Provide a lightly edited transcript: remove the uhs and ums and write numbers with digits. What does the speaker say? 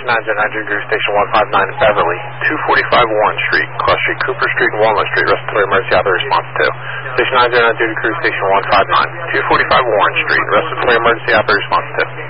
909 Crew Station 159 in Beverly, 245 Warren Street, Cross Street, Cooper Street, and Walnut Street. Respiratory emergency out there, response 2. Station 909 Crew Station 159, 245 Warren Street, respiratory emergency out there, response 2.